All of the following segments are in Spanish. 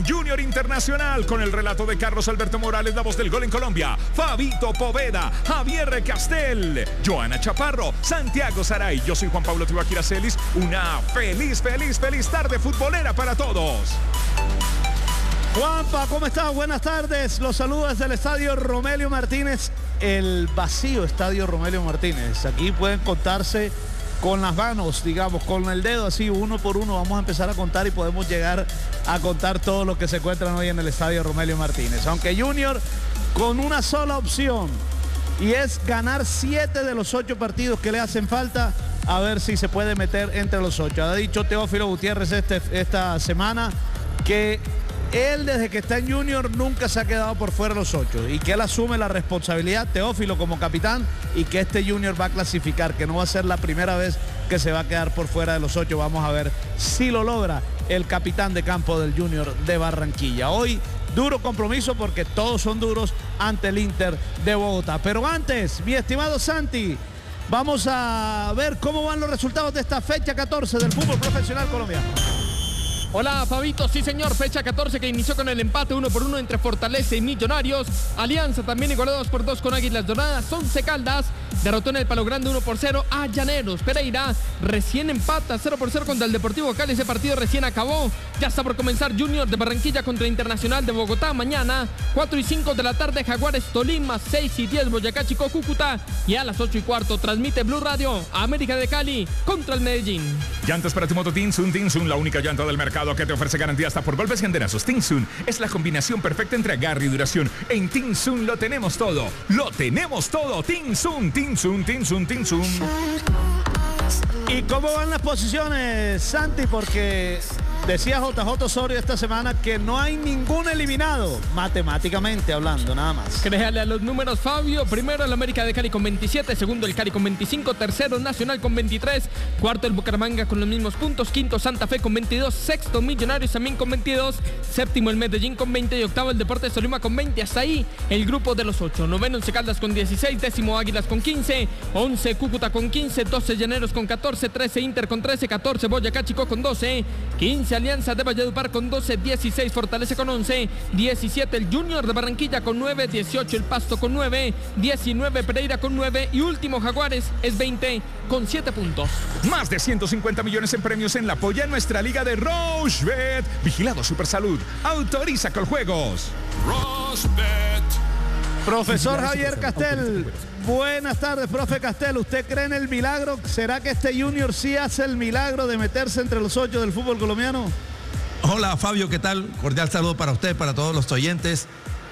Junior Internacional, con el relato de Carlos Alberto Morales, la voz del gol en Colombia, Fabito Poveda, Javier Castel, Joana Chaparro, Santiago Saray. Yo soy Juan Pablo Tibaquira Celis. Una feliz tarde futbolera para todos. Juanpa, ¿cómo estás? Buenas tardes. Los saludos desde el estadio Romelio Martínez, el vacío estadio Romelio Martínez. Aquí pueden contarse con las manos, digamos, con el dedo, así uno por uno. Vamos a empezar a contar y podemos llegar a contar todo lo que se encuentran hoy en el estadio Romelio Martínez. Aunque Junior con una sola opción, y es ganar 7 de los 8 partidos que le hacen falta, a ver si se puede meter entre los 8. Ha dicho Teófilo Gutiérrez esta semana que él, desde que está en Junior, nunca se ha quedado por fuera de los 8 y que él asume la responsabilidad, Teófilo, como capitán, y que este Junior va a clasificar, que no va a ser la primera vez que se va a quedar por fuera de los 8. Vamos a ver si lo logra el capitán de campo del Junior de Barranquilla. Hoy, duro compromiso porque todos son duros ante el Inter de Bogotá. Pero antes, mi estimado Santi, vamos a ver cómo van los resultados de esta fecha 14 del fútbol profesional colombiano. Hola, Fabito, sí señor, fecha 14 que inició con el empate 1-1 entre Fortaleza y Millonarios. Alianza también igualó 2-2 con Águilas Doradas. 11 Caldas derrotó en el Palo Grande 1-0 a Llaneros. Pereira recién empata 0-0 contra el Deportivo Cali. Ese partido recién acabó. Ya está por comenzar Junior de Barranquilla contra Internacional de Bogotá. Mañana 4:05 de la tarde Jaguares Tolima, 6:10 Boyacá Chico Cúcuta, y a las 8:15 transmite Blue Radio América de Cali contra el Medellín. Llantas para tu moto Tinsun, la única llanta del mercado que te ofrece garantía hasta por golpes y andenazos. Tinsun es la combinación perfecta entre agarre y duración. En Tinsun lo tenemos todo. Lo tenemos todo. Tinsun. ¿Y cómo van las posiciones, Santi? Porque decía JJ Osorio esta semana que no hay ningún eliminado, matemáticamente hablando, nada más. Créale a los números, Fabio. Primero el América de Cali con 27, segundo el Cali con 25, tercero Nacional con 23, cuarto el Bucaramanga con los mismos puntos, quinto Santa Fe con 22, sexto Millonarios también con 22, séptimo el Medellín con 20 y octavo el Deportes Tolima con 20. Hasta ahí el grupo de los 8. Noveno Once Caldas con 16, décimo Águilas con 15, 11 Cúcuta con 15, 12 Llaneros con 14, 13 Inter con 13, 14 Boyacá Chico con 12, 15 Alianza de Valledupar con 12, 16 Fortaleza con 11, 17 el Junior de Barranquilla con 9, 18 el Pasto con 9, 19 Pereira con 9 y último Jaguares es 20 con 7 puntos. Más de 150 millones en premios en la polla en nuestra liga de Rochebet. Vigilado Supersalud. Autoriza Coljuegos. Rochebet. Profesor Javier Castel, buenas tardes, profe Castel. ¿Usted cree en el milagro? ¿Será que este Junior sí hace el milagro de meterse entre los 8 del fútbol colombiano? Hola Fabio, ¿qué tal? Cordial saludo para usted, para todos los oyentes.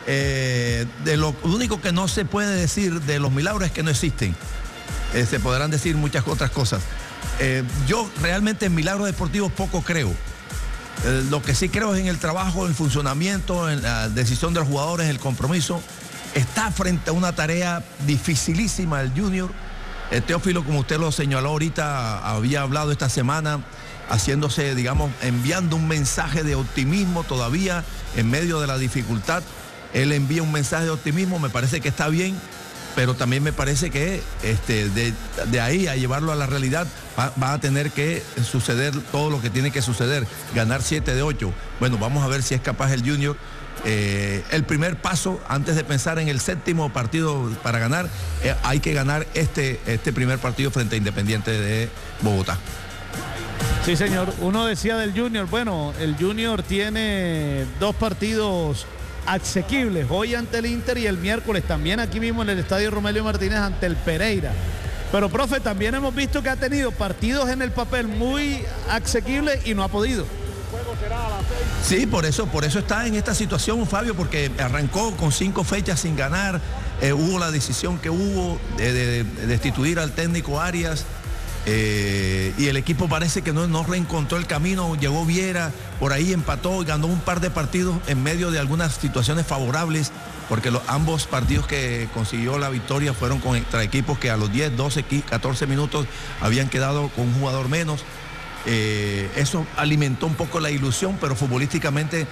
De lo único que no se puede decir de los milagros es que no existen. Se podrán decir muchas otras cosas. Yo realmente en milagros deportivos poco creo. Lo que sí creo es en el trabajo, en el funcionamiento, en la decisión de los jugadores, el compromiso. Está frente a una tarea dificilísima el Junior. Teófilo, como usted lo señaló ahorita, había hablado esta semana, haciéndose, digamos, enviando un mensaje de optimismo todavía en medio de la dificultad. Él envía un mensaje de optimismo, me parece que está bien, pero también me parece que de ahí a llevarlo a la realidad va a tener que suceder todo lo que tiene que suceder, ganar 7 de 8. Bueno, vamos a ver si es capaz el Junior. El primer paso, antes de pensar en el séptimo partido para ganar, hay que ganar este primer partido frente a Independiente de Bogotá. Sí, señor. Uno decía del Junior, bueno, el Junior tiene 2 partidos asequibles, hoy ante el Inter y el miércoles también aquí mismo en el estadio Romelio Martínez ante el Pereira. Pero, profe, también hemos visto que ha tenido partidos en el papel muy asequibles y no ha podido. Sí, por eso está en esta situación, Fabio, porque arrancó con 5 fechas sin ganar. Hubo la decisión que hubo de destituir al técnico Arias. Y el equipo parece que no reencontró el camino. Llegó Viera, por ahí empató y ganó un par de partidos en medio de algunas situaciones favorables, porque ambos partidos que consiguió la victoria fueron contra equipos que a los 10, 12, 14 minutos habían quedado con un jugador menos. Eso alimentó un poco la ilusión, pero futbolísticamente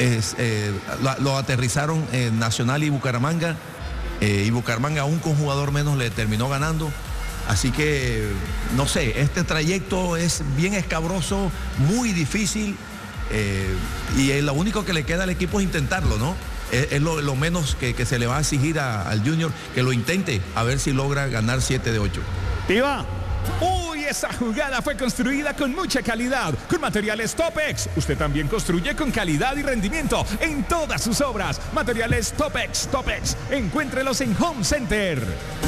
lo aterrizaron Nacional y Bucaramanga, y Bucaramanga aún con jugador menos le terminó ganando. Así que, no sé, este trayecto es bien escabroso, muy difícil. y lo único que le queda al equipo es intentarlo, ¿no? Es lo menos que se le va a exigir al Junior, que lo intente, a ver si logra ganar 7 de 8. ¡Viva! Uy, esa jugada fue construida con mucha calidad, con materiales Topex. Usted también construye con calidad y rendimiento en todas sus obras. Materiales Topex, Topex. Encuéntrelos en Home Center.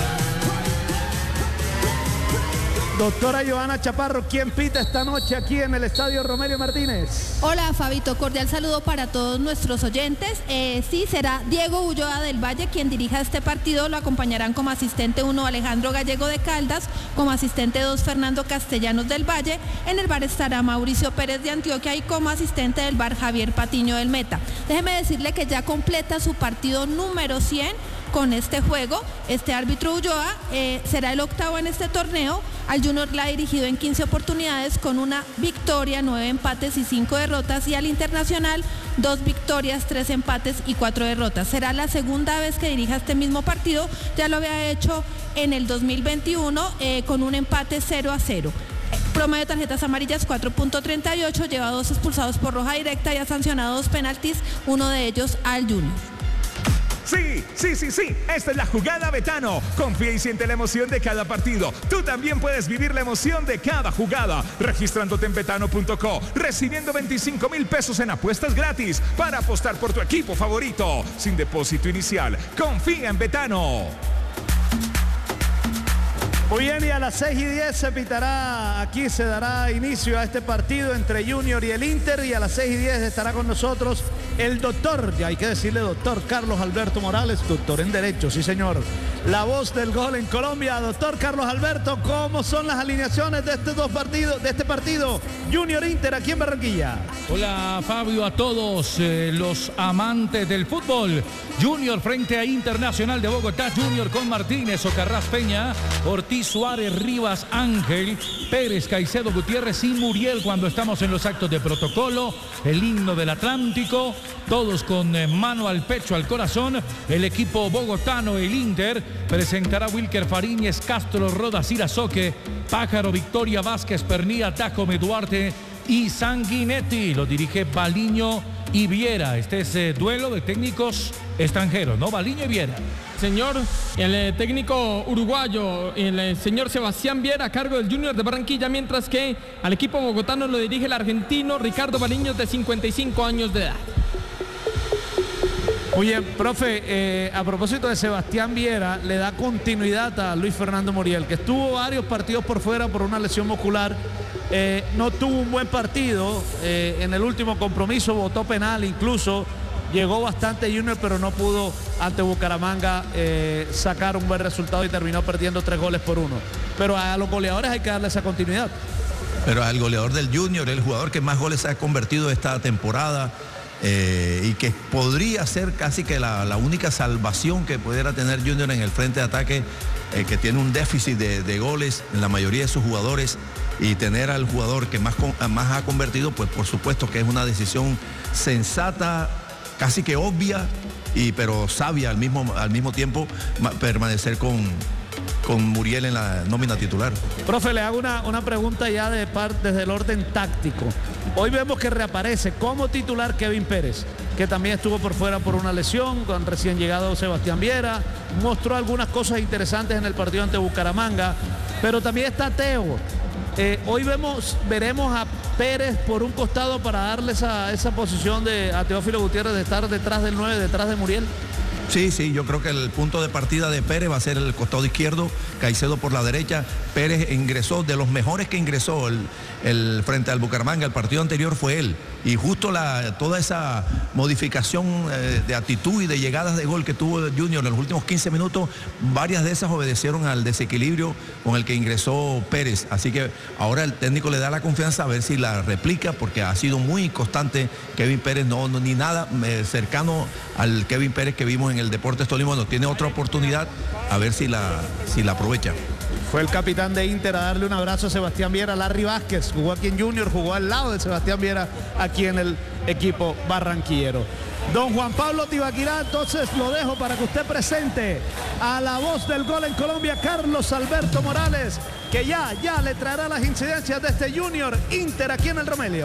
Doctora Joana Chaparro, ¿quién pita esta noche aquí en el Estadio Romelio Martínez? Hola Fabito, cordial saludo para todos nuestros oyentes. Sí, será Diego Ulloa del Valle quien dirija este partido. Lo acompañarán como asistente 1 Alejandro Gallego de Caldas, como asistente 2 Fernando Castellanos del Valle. En el bar estará Mauricio Pérez de Antioquia y como asistente del bar Javier Patiño del Meta. Déjeme decirle que ya completa su partido número 100 con este juego. Este árbitro Ulloa será el 8º en este torneo. Al Junior le ha dirigido en 15 oportunidades con una victoria, 9 empates y 5 derrotas, y al Internacional 2 victorias, 3 empates y 4 derrotas. Será la segunda vez que dirija este mismo partido. Ya lo había hecho en el 2021 con un empate 0-0. Promedio de tarjetas amarillas 4.38, lleva 2 expulsados por roja directa y ha sancionado 2 penaltis, uno de ellos al Junior. Sí, esta es la jugada Betano. Confía y siente la emoción de cada partido. Tú también puedes vivir la emoción de cada jugada, registrándote en betano.co, recibiendo 25,000 pesos en apuestas gratis para apostar por tu equipo favorito, sin depósito inicial. Confía en Betano. Muy bien, y a las 6:10 se pitará, aquí se dará inicio a este partido entre Junior y el Inter, y a las 6:10 estará con nosotros el doctor, ya hay que decirle doctor, Carlos Alberto Morales, doctor en Derecho, sí señor, la voz del gol en Colombia. Doctor Carlos Alberto, ¿cómo son las alineaciones de este partido Junior-Inter aquí en Barranquilla? Hola Fabio, a todos los amantes del fútbol. Junior frente a Internacional de Bogotá. Junior con Martínez, Ocarraz Peña, Ortiz, Suárez, Rivas, Ángel, Pérez, Caicedo, Gutiérrez y Muriel cuando estamos en los actos de protocolo. El himno del Atlántico, todos con mano al pecho, al corazón. El equipo bogotano, el Inter, presentará a Wilker Fariñez, Castro, Rodas, Irazoque, Pájaro, Victoria, Vázquez, Pernilla, Tajome, Duarte y Sanguinetti. Lo dirige Baliño y Viera. Este es duelo de técnicos extranjeros, ¿no? Baliño y Viera. Señor, el técnico uruguayo, el señor Sebastián Viera, a cargo del Junior de Barranquilla, mientras que al equipo bogotano lo dirige el argentino Ricardo Baliño, de 55 años de edad. Muy bien, profe, a propósito de Sebastián Viera, le da continuidad a Luis Fernando Muriel, que estuvo varios partidos por fuera por una lesión muscular. No tuvo un buen partido, en el último compromiso votó penal, incluso llegó bastante Junior, pero no pudo ante Bucaramanga sacar un buen resultado y terminó perdiendo 3-1. Pero a los goleadores hay que darle esa continuidad. Pero al goleador del Junior, el jugador que más goles ha convertido esta temporada, y que podría ser casi que la única salvación que pudiera tener Junior en el frente de ataque, que tiene un déficit de goles en la mayoría de sus jugadores, y tener al jugador que más ha convertido, pues por supuesto que es una decisión sensata, casi que obvia, pero sabia al mismo tiempo, permanecer con Muriel en la nómina titular. Profe, le hago una pregunta ya desde el orden táctico. Hoy vemos que reaparece como titular Kevin Pérez, que también estuvo por fuera por una lesión, con recién llegado Sebastián Viera, mostró algunas cosas interesantes en el partido ante Bucaramanga, pero también está Teo. Hoy veremos a Pérez por un costado para darle esa posición a Teófilo Gutiérrez de estar detrás del 9, detrás de Muriel. Sí, yo creo que el punto de partida de Pérez va a ser el costado izquierdo, Caicedo por la derecha. Pérez ingresó, de los mejores que ingresó el frente al Bucaramanga, el partido anterior fue él. Y justo toda esa modificación de actitud y de llegadas de gol que tuvo el Junior en los últimos 15 minutos, varias de esas obedecieron al desequilibrio con el que ingresó Pérez. Así que ahora el técnico le da la confianza a ver si la replica, porque ha sido muy constante Kevin Pérez, ni nada cercano al Kevin Pérez que vimos en el Deportes Tolima. No tiene otra oportunidad, a ver si la aprovecha. Fue el capitán de Inter a darle un abrazo a Sebastián Viera. Larry Vázquez jugó aquí en Junior, jugó al lado de Sebastián Viera aquí en el equipo barranquillero. Don Juan Pablo Tibaquirá, entonces lo dejo para que usted presente a la voz del gol en Colombia, Carlos Alberto Morales, que ya le traerá las incidencias de este Junior Inter aquí en el Romelio.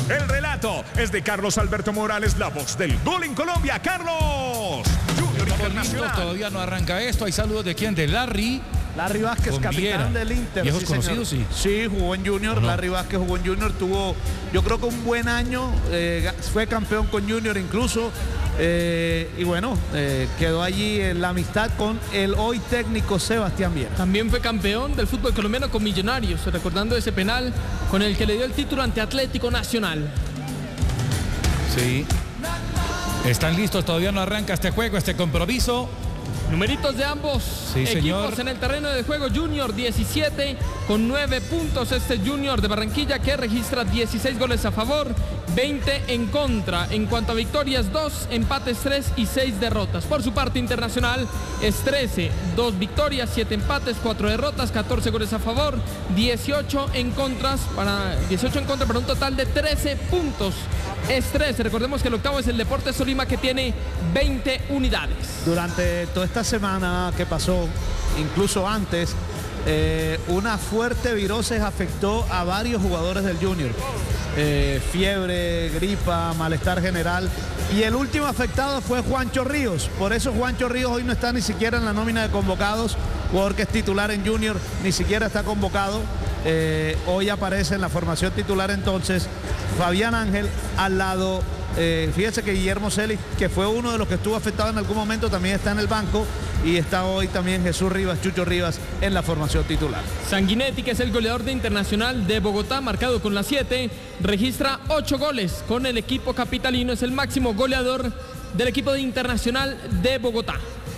El relato es de Carlos Alberto Morales, la voz del gol en Colombia. Carlos. Junior Internacional. Todavía no arranca esto. Hay saludos de quién, de Larry Vázquez, con capitán Viera. del Inter. ¿Viejos sí, conocidos? señor. Sí. Sí, jugó en Junior. No. Larry Vázquez jugó en Junior. Tuvo, yo creo que un buen año. Fue campeón con Junior incluso. Y bueno, quedó allí en la amistad con el hoy técnico Sebastián Viera. También fue campeón del fútbol colombiano con Millonarios, recordando ese penal con el que le dio el título ante Atlético Nacional. Sí. Están listos, todavía no arranca este juego, este compromiso. Numeritos de ambos Sí, equipos señor. en el terreno de juego. Junior 17 con 9 puntos. Este Junior de Barranquilla que registra 16 goles a favor, 20 en contra. En cuanto a victorias, 2, empates 3 y 6 derrotas. Por su parte Internacional es 13, 2 victorias, 7 empates, 4 derrotas, 14 goles a favor, 18 en contra para un total de 13 puntos. Es 13. Recordemos que el octavo es el Deportes Tolima que tiene 20 unidades. Durante toda esta semana que pasó, incluso antes, una fuerte virosis afectó a varios jugadores del Junior. Fiebre, gripa, malestar general. Y el último afectado fue Juancho Ríos. Por eso Juancho Ríos hoy no está ni siquiera en la nómina de convocados. Jugador que es titular en Junior, ni siquiera está convocado. Hoy aparece en la formación titular entonces Fabián Ángel al lado. Fíjese que Guillermo Celis, que fue uno de los que estuvo afectado en algún momento, también está en el banco. Y está hoy también Jesús Rivas, Chucho Rivas, en la formación titular. Sanguinetti, que es el goleador de Internacional de Bogotá, marcado con la 7, registra 8 goles con el equipo capitalino. Es el máximo goleador del equipo de Internacional de Bogotá.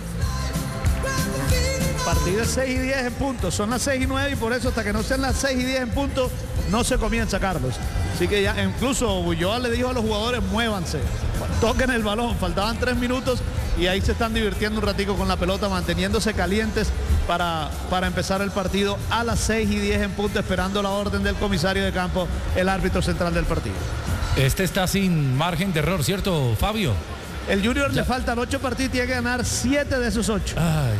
Partido es 6 y 10 en punto. Son las 6 y 9 y por eso hasta que no sean las 6 y 10 en punto no se comienza, Carlos. Así que ya incluso Ulloa le dijo a los jugadores: muévanse, toquen el balón. Faltaban 3 minutos y ahí se están divirtiendo un ratico con la pelota, manteniéndose calientes para empezar el partido a las 6 y 10 en punto, esperando la orden del comisario de campo, el árbitro central del partido. Este está sin margen de error, ¿cierto, Fabio? El Junior le faltan 8 partidos y tiene que ganar 7 de esos 8. Ay.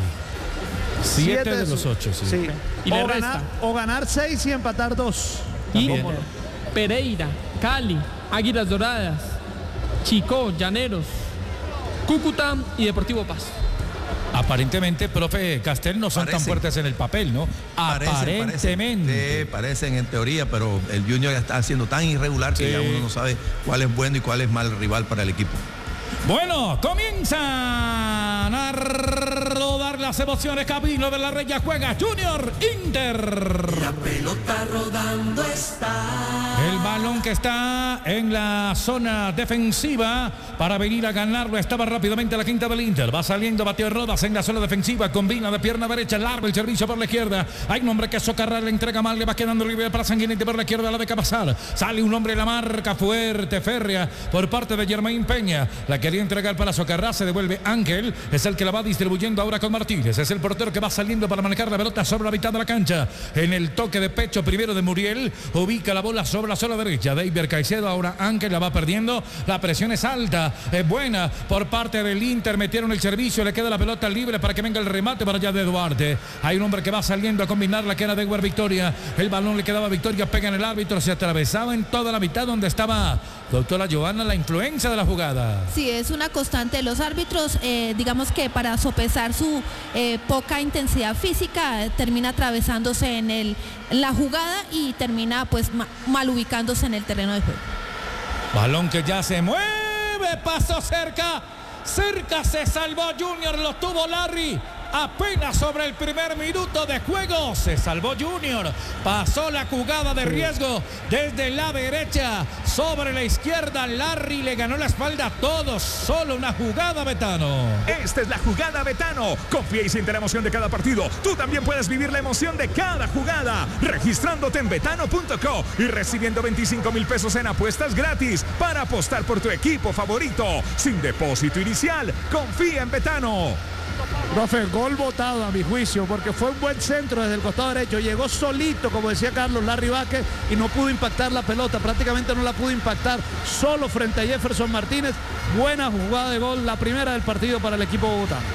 7 de los 8, sí. Sí. Y le resta. O ganar 6 y empatar 2. Y También. Pereira, Cali, Águilas Doradas, Chicó, Llaneros, Cúcuta y Deportivo Paz. Aparentemente, profe Castel, no son tan fuertes en el papel, ¿no? Aparentemente. Parecen en teoría, pero el Junior ya está siendo tan irregular que ya uno no sabe cuál es bueno y cuál es mal rival para el equipo. Bueno, comienzan a rodar las emociones. Camino de la Reya juega Junior Inter. La pelota rodando está. El balón que está en la zona defensiva para venir a ganarlo. Estaba rápidamente la quinta del Inter. Va saliendo Mateo Rodas en la zona defensiva. Combina de pierna derecha. Largo el servicio por la izquierda. Hay un hombre que Socarrás le entrega mal. Le va quedando libre para Sanguinetti por la izquierda. La deja pasar. Sale un hombre, la marca fuerte, férrea por parte de Germain Peña. La quería entregar para Socarrás. Se devuelve Ángel. Es el que la va distribuyendo ahora con Martínez. Es el portero que va saliendo para manejar la pelota sobre la mitad de la cancha. En el toque de pecho primero de Muriel. Ubica la bola sobre la zona derecha. David Caicedo. Ahora Ángel la va perdiendo. La presión es alta. Es buena por parte del Inter. Metieron el servicio. Le queda la pelota libre para que venga el remate para allá de Duarte. Hay un hombre que va saliendo a combinar la que era de Edward Victoria. El balón le quedaba a Victoria. Pega en el árbitro. Se atravesaba en toda la mitad donde estaba doctora Johanna, la influencia de la jugada. Sí, es una constante de los árbitros, digamos que para sopesar su poca intensidad física, termina atravesándose en la jugada y termina pues mal ubicándose en el terreno de juego. Balón que ya se mueve, pasó cerca se salvó Junior, lo tuvo Larry. Apenas sobre el primer minuto de juego se salvó Junior. Pasó la jugada de riesgo desde la derecha sobre la izquierda. Larry le ganó la espalda a todos. Solo una jugada, Betano. Esta es la jugada Betano. Confía y siente la emoción de cada partido. Tú también puedes vivir la emoción de cada jugada registrándote en betano.co y recibiendo 25,000 pesos en apuestas gratis para apostar por tu equipo favorito. Sin depósito inicial. Confía en Betano. Profe, gol votado a mi juicio, porque fue un buen centro desde el costado derecho. Llegó solito, como decía Carlos, Larry Vázquez, y no pudo impactar la pelota. Prácticamente no la pudo impactar solo frente a Jefferson Martínez. Buena jugada de gol, la primera del partido para el equipo bogotano.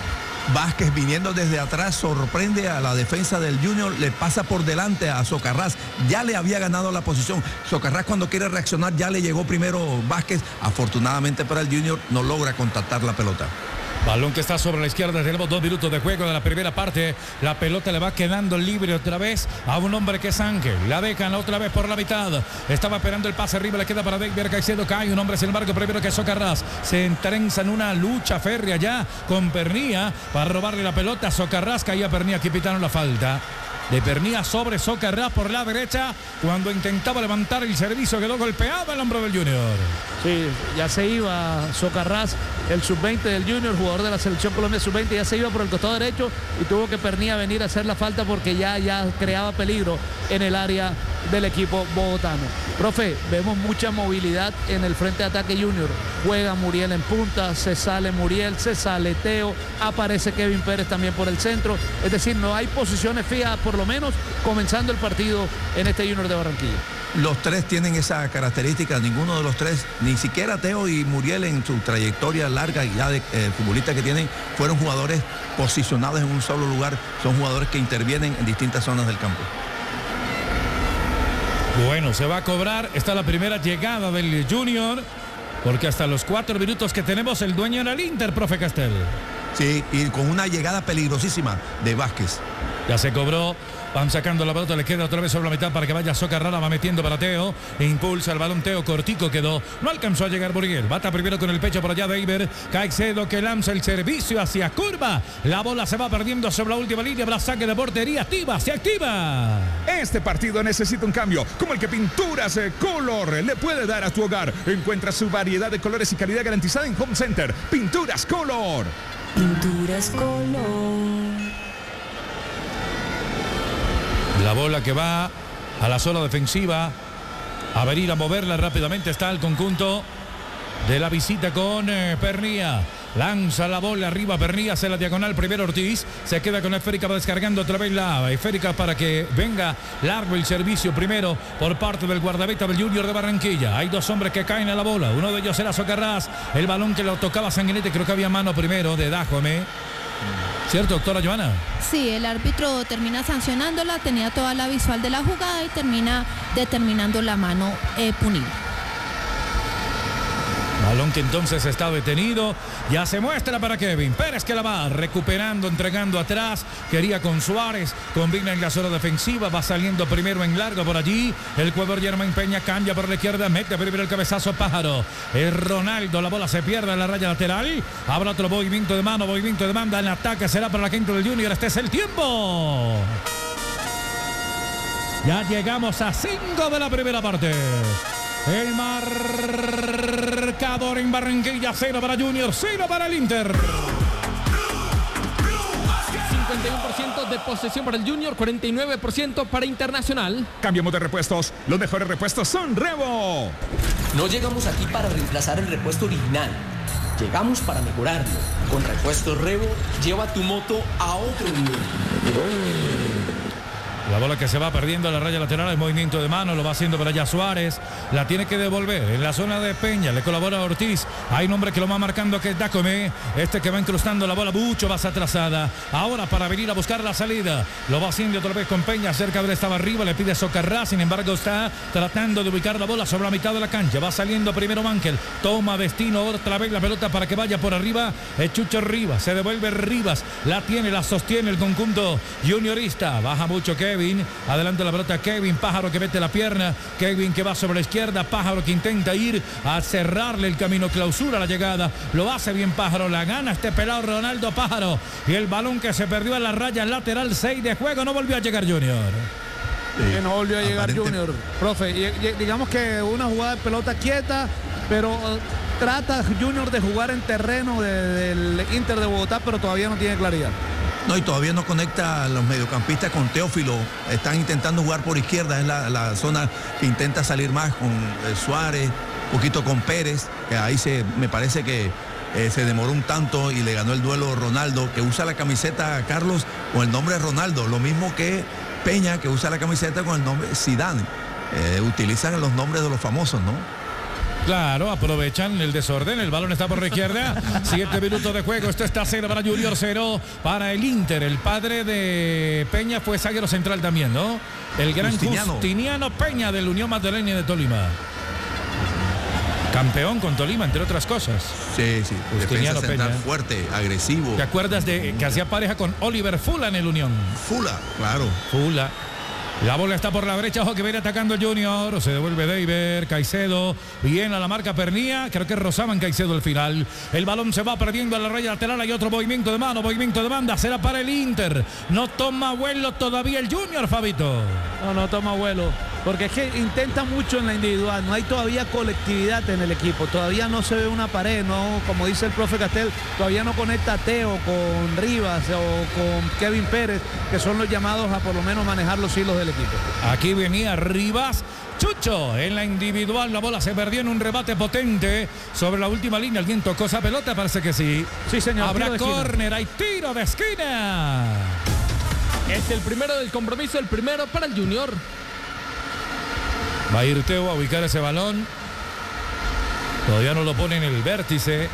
Vázquez, viniendo desde atrás, sorprende a la defensa del Junior, le pasa por delante a Socarrás, ya le había ganado la posición. Socarrás, cuando quiere reaccionar, ya le llegó primero Vázquez. Afortunadamente para el Junior, no logra contactar la pelota. Balón que está sobre la izquierda, tenemos 2 minutos de juego de la primera parte. La pelota le va quedando libre otra vez a un hombre que es Ángel. La dejan otra vez por la mitad. Estaba esperando el pase arriba, le queda para David Caicedo. Cae un hombre, sin embargo, primero que Socarrás. Se entrenza en una lucha férrea ya con Pernía para robarle la pelota. Socarrás, caía Pernía, aquí pitaron la falta de Pernía sobre Socarrás por la derecha. Cuando intentaba levantar el servicio, quedó golpeado el hombro del Junior. Sí, ya se iba Socarrás, el sub-20 del Junior, jugador de la selección Colombia sub-20, ya se iba por el costado derecho y tuvo que Pernía venir a hacer la falta porque ya creaba peligro en el área del equipo bogotano. Profe, vemos mucha movilidad en el frente de ataque Junior. Juega Muriel en punta, se sale Muriel, se sale Teo, aparece Kevin Pérez también por el centro. Es decir, no hay posiciones fijas, por lo menos comenzando el partido en este Junior de Barranquilla. Los tres tienen esa característica, ninguno de los tres, ni siquiera Teo y Muriel en su trayectoria larga y ya de futbolista que tienen, fueron jugadores posicionados en un solo lugar, son jugadores que intervienen en distintas zonas del campo. Bueno, se va a cobrar, está la primera llegada del Junior, porque hasta los 4 minutos que tenemos el dueño era el Inter, profe Castel. Sí, y con una llegada peligrosísima de Vázquez. Ya se cobró, van sacando la pelota, le queda otra vez sobre la mitad para que vaya Socarrás, va metiendo para Teo, impulsa el balón Teo, cortico quedó, no alcanzó a llegar Muriel, bata primero con el pecho por allá David Caicedo, que lanza el servicio hacia curva, la bola se va perdiendo sobre la última línea, habrá saque de portería, se activa. Este partido necesita un cambio, como el que Pinturas Color le puede dar a tu hogar. Encuentra su variedad de colores y calidad garantizada en Home Center. Pinturas Color. Pinturas Color. La bola que va a la zona defensiva, a venir a moverla rápidamente está el conjunto de la visita con Pernía. Lanza la bola arriba, Pernía hace la diagonal, primero Ortiz, se queda con esférica, va descargando otra vez la esférica para que venga largo el servicio primero por parte del guardameta del Junior de Barranquilla. Hay 2 hombres que caen a la bola, uno de ellos era Socarrás, el balón que lo tocaba Sanguinetti, creo que había mano primero de Dajome. ¿Cierto, doctora Joana? Sí, el árbitro termina sancionándola, tenía toda la visual de la jugada y termina determinando la mano punida. Balón que entonces está detenido. Ya se muestra para Kevin Pérez, que la va recuperando, entregando atrás. Quería con Suárez. Combina en la zona defensiva. Va saliendo primero en largo por allí. El jugador Germán Peña cambia por la izquierda. Mete primero el cabezazo Pájaro. Es Ronaldo. La bola se pierde en la raya lateral. Habrá otro movimiento de mano. Movimiento de banda. El ataque será para la quinta del Junior. Este es el tiempo. Ya llegamos a 5 de la primera parte. El marcador en Barranquilla, 0 para Junior, 0 para el Inter. 51% de posesión para el Junior, 49% para Internacional. Cambiamos de repuestos. Los mejores repuestos son Revo. No llegamos aquí para reemplazar el repuesto original. Llegamos para mejorarlo. Con Repuestos Revo, lleva tu moto a otro nivel. La bola que se va perdiendo en la raya lateral, el movimiento de mano, lo va haciendo para allá Suárez, la tiene que devolver en la zona de Peña, le colabora Ortiz, hay un hombre que lo va marcando que es Dacomé, este que va incrustando la bola mucho más atrasada, ahora para venir a buscar la salida, lo va haciendo otra vez con Peña, cerca de él estaba arriba, le pide Socarrás, sin embargo está tratando de ubicar la bola sobre la mitad de la cancha, va saliendo primero Mankel, toma destino otra vez la pelota para que vaya por arriba, el Chucho Rivas, se devuelve Rivas, la tiene, la sostiene el conjunto juniorista, baja mucho Kevin, adelante la pelota Kevin, Pájaro que mete la pierna, Kevin que va sobre la izquierda, Pájaro que intenta ir a cerrarle el camino, clausura la llegada, lo hace bien Pájaro, la gana este pelado Ronaldo Pájaro, y el balón que se perdió en la raya lateral, 6 de juego, no volvió a llegar Junior. Que no volvió a llegar Junior, profe, digamos que una jugada de pelota quieta, pero trata Junior de jugar en terreno del Inter de Bogotá, pero todavía no tiene claridad. No, y todavía no conecta a los mediocampistas con Teófilo. Están intentando jugar por izquierda, es la zona que intenta salir más con Suárez, un poquito con Pérez, que ahí me parece que se demoró un tanto y le ganó el duelo Ronaldo, que usa la camiseta Carlos con el nombre de Ronaldo, lo mismo que Peña, que usa la camiseta con el nombre Zidane. Utilizan los nombres de los famosos, ¿no? Claro, aprovechan el desorden, el balón está por la izquierda, 7 minutos de juego, esto está 0 para Junior, 0 para el Inter. El padre de Peña fue zaguero central también, ¿no? El gran Justiniano Peña del Unión Magdalena de Tolima. Campeón con Tolima, entre otras cosas. Sí, Justiniano Peña. Peña. Fuerte, agresivo. ¿Te acuerdas de que hacía pareja con Oliver Fula en el Unión? Fula, claro. Fula. La bola está por la derecha, ojo que viene atacando el Junior, se devuelve David, Caicedo, bien a la marca Pernía, creo que rozaban Caicedo al final. El balón se va perdiendo a la raya lateral, hay otro movimiento de mano, movimiento de banda, será para el Inter. No toma vuelo todavía el Junior, Fabito. No toma vuelo, porque es que intenta mucho en la individual, no hay todavía colectividad en el equipo, todavía no se ve una pared, no, como dice el profe Castel, todavía no conecta a Teo con Rivas o con Kevin Pérez, que son los llamados a por lo menos manejar los hilos del equipo. Aquí venía Rivas. Chucho en la individual, la bola se perdió en un rebate potente sobre la última línea. ¿Alguien tocó esa pelota? Parece que sí. Sí, señor. Habrá córner, hay tiro de esquina. Es el primero del compromiso, el primero para el Junior. Va a ir Teo a ubicar ese balón. Todavía no lo pone en el vértice.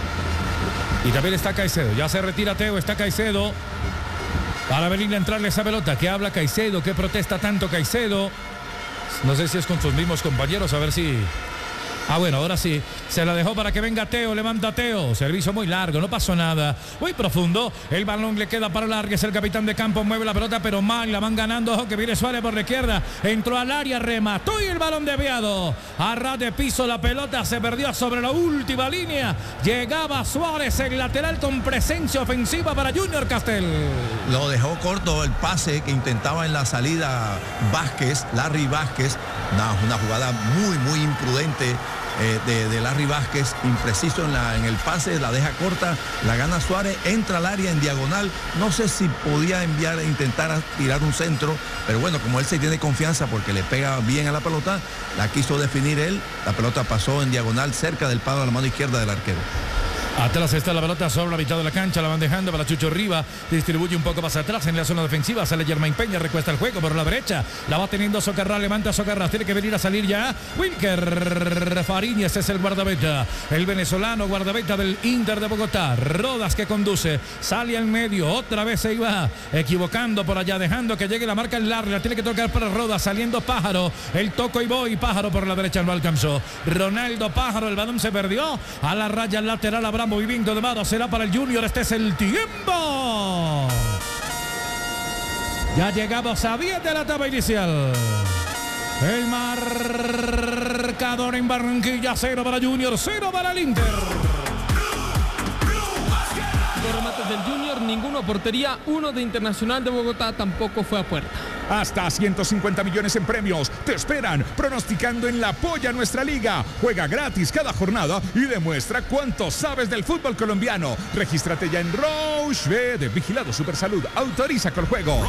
Y también está Caicedo. Ya se retira Teo, está Caicedo. Para venir a entrarle esa pelota. ¿Qué habla Caicedo? ¿Qué protesta tanto Caicedo? No sé si es con sus mismos compañeros, a ver si... bueno, ahora sí, se la dejó para que venga Teo, levanta Teo, servicio muy largo, no pasó nada, muy profundo, el balón le queda para Largues, el capitán de campo mueve la pelota, pero mal, la van ganando, ojo que viene Suárez por la izquierda, entró al área, remató y el balón desviado, a ras de piso la pelota se perdió sobre la última línea, llegaba Suárez, el lateral con presencia ofensiva para Junior Castel. Lo dejó corto el pase que intentaba en la salida Vázquez, Larry Vázquez, una jugada muy imprudente de Larry Vázquez, impreciso en el pase, la deja corta, la gana Suárez, entra al área en diagonal, no sé si podía intentar tirar un centro, pero bueno, como él se tiene confianza porque le pega bien a la pelota, la quiso definir él, la pelota pasó en diagonal cerca del palo a la mano izquierda del arquero. Atrás está la pelota sobre la mitad de la cancha, la van dejando para Chucho Riva, distribuye un poco más atrás en la zona defensiva, sale Germain Peña, recuesta el juego por la derecha, la va teniendo Socarrás, levanta Socarrás, tiene que venir a salir ya Wilker Fariñez es el guardameta, el venezolano guardameta del Inter de Bogotá, Rodas que conduce, sale al medio, otra vez se iba equivocando por allá, dejando que llegue la marca en larga, tiene que tocar para Rodas, saliendo Pájaro, el toco y voy, Pájaro por la derecha no alcanzó, Ronaldo Pájaro, el balón se perdió, a la raya lateral habrá movimiento de mano, será para el Junior, este es el tiempo. Ya llegamos a 10 de la etapa inicial. El marcador en Barranquilla, 0 para Junior, 0 para el Inter. Dos remates del Junior, ninguno a portería, uno de Internacional de Bogotá tampoco fue a puerta. Hasta 150 millones en premios te esperan pronosticando en La Polla Nuestra Liga. Juega gratis cada jornada y demuestra cuánto sabes del fútbol colombiano. Regístrate ya en Rochebet. Vigilado Supersalud. Autoriza con el juego.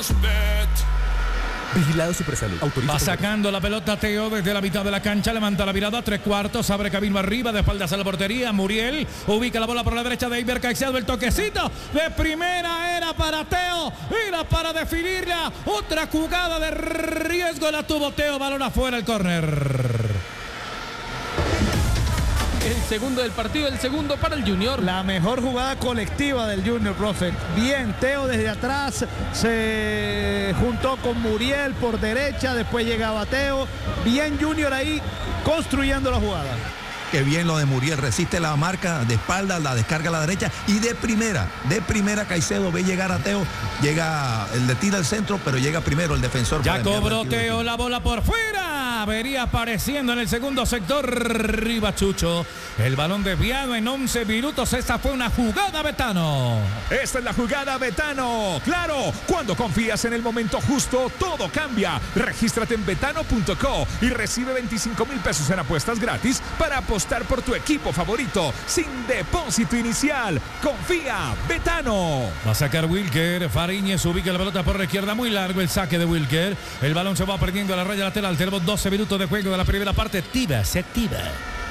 Vigilado Supersalud. Autoriza. Va sacando la pelota Teo desde la mitad de la cancha, levanta la mirada, 3/4, abre camino arriba, de espaldas a la portería, Muriel ubica la bola por la derecha de Iber Caicedo, el toquecito de primera era para Teo, era para definirla, otra jugada de riesgo la tuvo Teo, balón afuera, el córner. El segundo del partido, el segundo para el Junior. La mejor jugada colectiva del Junior, profe. Bien, Teo desde atrás se juntó con Muriel por derecha, después llegaba Teo. Bien Junior ahí construyendo la jugada. Qué bien lo de Muriel, resiste la marca de espalda, la descarga a la derecha y de primera Caicedo ve llegar a Teo, le tira al centro, pero llega primero el defensor. Ya cobró Teo la bola por fuera, vería apareciendo en el segundo sector Rivachucho, el balón desviado en 11 minutos, esta fue una jugada Betano. Esta es la jugada Betano, claro, cuando confías en el momento justo, todo cambia. Regístrate en betano.co y recibe 25,000 pesos en apuestas gratis para apostar por tu equipo favorito sin depósito inicial. Confía, Betano. Va a sacar Wilker, Fariñez ubica la pelota por la izquierda, muy largo el saque de Wilker, el balón se va perdiendo a la raya lateral, tenemos 12 minutos de juego de la primera parte, se activa.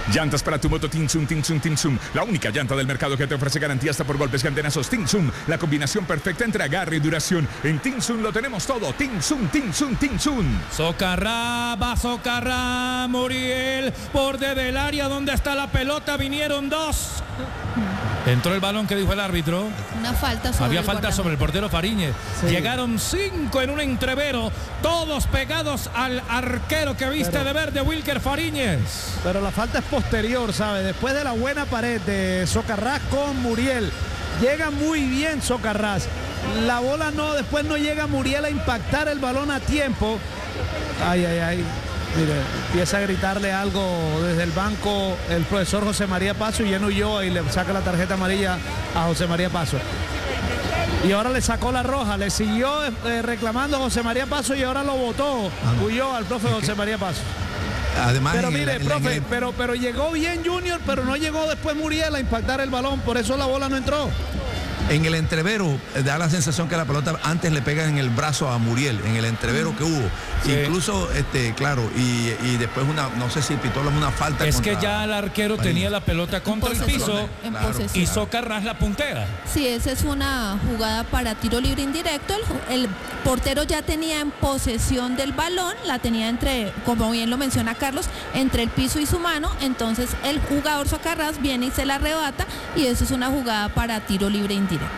Llantas para tu moto Tinsum, Tinsum, Tinsum. La única llanta del mercado que te ofrece garantía hasta por golpes candenazos. Tinsum, la combinación perfecta entre agarre y duración. En Tinsum lo tenemos todo. Tinsum, Tinsum, Tinsum. Socarrá, va Socarrá, Muriel, borde del área donde está la pelota, vinieron dos. Entró el balón, que dijo el árbitro. Una falta sobre Había el falta guardameta. sobre el portero Fariñez. Sí. Llegaron 5 en un entrevero, todos pegados al arquero que viste de verde, Wilker Fariñez. Pero la falta es posterior, ¿sabe? Después de la buena pared de Socarrás con Muriel. Llega muy bien Socarrás. La bola después no llega Muriel a impactar el balón a tiempo. Ay, ay, ay. Mire, empieza a gritarle algo desde el banco el profesor José María Paso y Jen Ulloa y le saca la tarjeta amarilla a José María Paso. Y ahora le sacó la roja, le siguió reclamando a José María Paso y ahora lo votó Ulloa al profe José María Paso. Además, Pero en el- mire, en el- profe, pero llegó bien Junior, pero no llegó después Muriel a impactar el balón, por eso la bola no entró. En el entrevero da la sensación que la pelota antes le pega en el brazo a Muriel, en el entrevero que hubo. Sí. Incluso, claro, y después no sé si Pitola es una falta. Es que contra ya el arquero Fariñez. tenía la pelota contra el posesión, piso en Claro. posesión. y Socarrás la puntera. Sí, esa es una jugada para tiro libre indirecto. El portero ya tenía en posesión del balón, la tenía entre, como bien lo menciona Carlos, entre el piso y su mano. Entonces el jugador Socarrás viene y se la arrebata y eso es una jugada para tiro libre indirecto.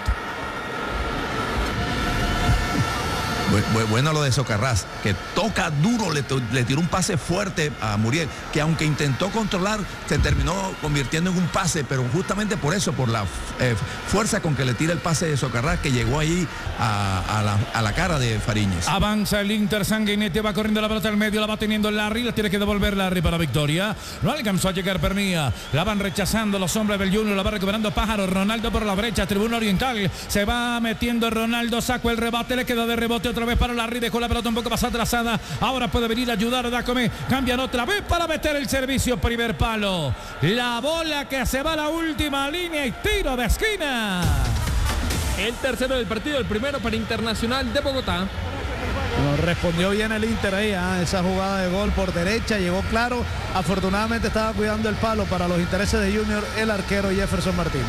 Bueno lo de Socarrás, que toca duro, le tiró un pase fuerte a Muriel, que aunque intentó controlar, se terminó convirtiendo en un pase, pero justamente por eso, por la fuerza con que le tira el pase de Socarrás, que llegó ahí a la cara de Fariñez. Avanza el Inter, Sanguinetti va corriendo la pelota al medio, la va teniendo Larry, la tiene que devolver Larry para Victoria. No alcanzó a llegar Pernía, la van rechazando los hombres del Junior, la va recuperando Pájaro, Ronaldo por la brecha, tribuna oriental, se va metiendo Ronaldo, sacó el rebate, le quedó de rebote otra vez para Larry, dejó la pelota un poco más atrasada, ahora puede venir a ayudar a Dacome, cambian otra vez para meter el servicio, primer palo, la bola que se va a la última línea y tiro de esquina. El tercero del partido, el primero para Internacional de Bogotá. Bueno, respondió bien el Inter ahí, esa jugada de gol por derecha, llegó claro, afortunadamente estaba cuidando el palo para los intereses de Junior el arquero Jefferson Martínez.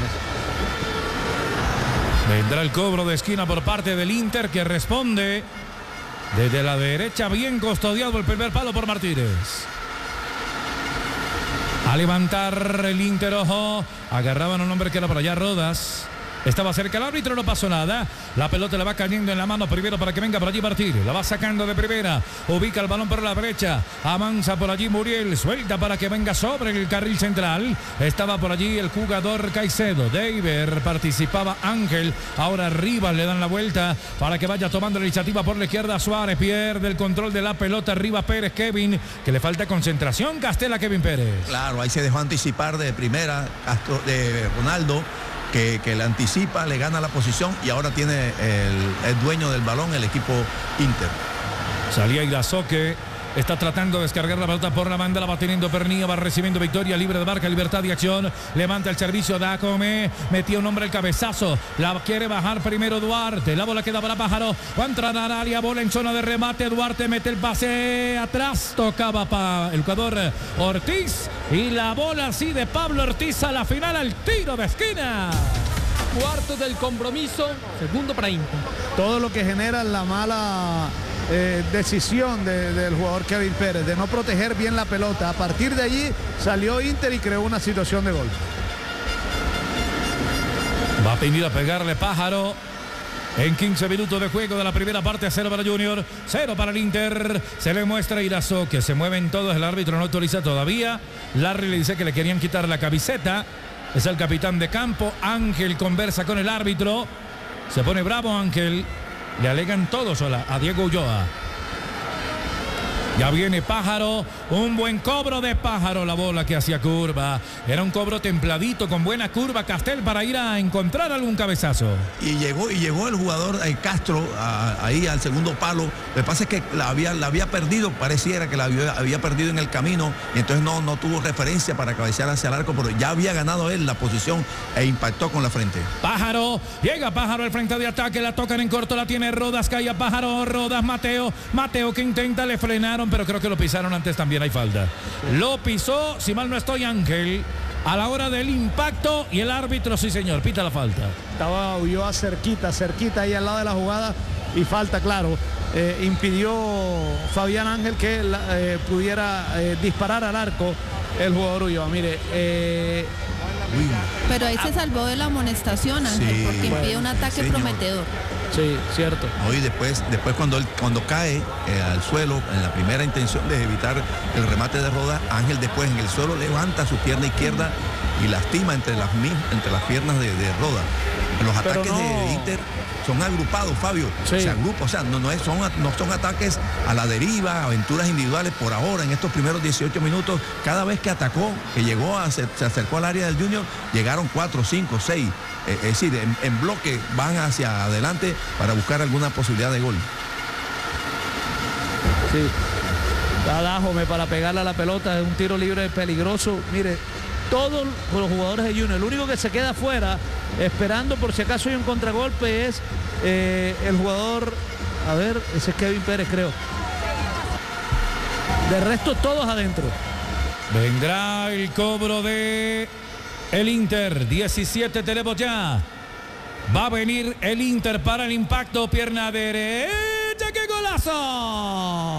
Vendrá el cobro de esquina por parte del Inter, que responde desde la derecha, bien custodiado el primer palo por Martínez. A levantar el Inter, ojo, agarraban a un hombre que era por allá, Rodas. Estaba cerca el árbitro, no pasó nada. La pelota le va cayendo en la mano primero para que venga por allí Martínez. La va sacando de primera. Ubica el balón por la derecha. Avanza por allí Muriel. Suelta para que venga sobre el carril central. Estaba por allí el jugador Caicedo. Deiber participaba Ángel. Ahora Rivas le dan la vuelta para que vaya tomando la iniciativa por la izquierda. Suárez pierde el control de la pelota. Rivas Pérez, Kevin, que le falta concentración. Castela, Kevin Pérez. Claro, ahí se dejó anticipar de primera de Ronaldo, que le anticipa, le gana la posición y ahora tiene el dueño del balón, el equipo Inter. Salía Irazoque, está tratando de descargar la pelota por la banda, la va teniendo Pernía, va recibiendo Victoria, libre de marca, libertad de acción, levanta el servicio, Dacome, metió un hombre el cabezazo, la quiere bajar primero Duarte, la bola queda para Pájaro, va a entrar al área, bola en zona de remate, Duarte mete el pase atrás, tocaba para el jugador Ortiz y la bola así de Pablo Ortiz a la final al tiro de esquina. Cuarto del compromiso, segundo para Inter. Todo lo que genera la mala decisión del jugador Kevin Pérez de no proteger bien la pelota. A partir de allí salió Inter y creó una situación de gol. Va a venir a pegarle Pájaro. En 15 minutos de juego de la primera parte, 0 para Junior, 0 para el Inter. Se le muestra a Irazo que se mueven todos, el árbitro no autoriza todavía. Larry le dice que le querían quitar la camiseta. Es el capitán de campo. Ángel conversa con el árbitro. Se pone bravo Ángel. Le alegan todos a Diego Ulloa. Ya viene Pájaro, un buen cobro de Pájaro, la bola que hacía curva. Era un cobro templadito, con buena curva, Castel para ir a encontrar algún cabezazo. Y llegó el jugador Castro ahí al segundo palo. Lo que pasa es que la había perdido, pareciera que la había perdido en el camino, y entonces no tuvo referencia para cabecear hacia el arco, pero ya había ganado él la posición e impactó con la frente. Pájaro, llega Pájaro al frente de ataque, la tocan en corto, la tiene Rodas, cae a Pájaro, Rodas, Mateo que intenta, le frenaron pisaron, pero creo que lo pisaron antes, también hay falta. Lo pisó, si mal no estoy, Ángel, a la hora del impacto, y el árbitro, sí señor, pita la falta. Estaba Ulloa cerquita ahí al lado de la jugada y falta, claro. Impidió Fabián Ángel que pudiera disparar al arco el jugador Ulloa. Mire, pero ahí se salvó de la amonestación, Ángel, Sí, porque impide un ataque señor. prometedor. sí, cierto. No, y después cuando cae al suelo, en la primera intención de evitar el remate de Roda, Ángel después en el suelo levanta su pierna izquierda y lastima entre las piernas de Roda. Los Pero ataques no. de Inter son agrupados, Fabio. Sí. Se agrupa, o sea, no son ataques a la deriva, aventuras individuales por ahora, en estos primeros 18 minutos. Cada vez que atacó, que llegó, se acercó al área del Junior, llegaron 4, 5, 6. Es decir, en bloque van hacia adelante para buscar alguna posibilidad de gol. Sí. Da Dájome para pegarle a la pelota, es un tiro libre peligroso. Mire, todos los jugadores de Junior, el único que se queda afuera esperando por si acaso hay un contragolpe es el jugador, a ver, ese es Kevin Pérez, creo. De resto todos adentro. Vendrá el cobro de el Inter. 17 tenemos ya. Va a venir el Inter para el impacto. Pierna derecha. ¡Qué golazo!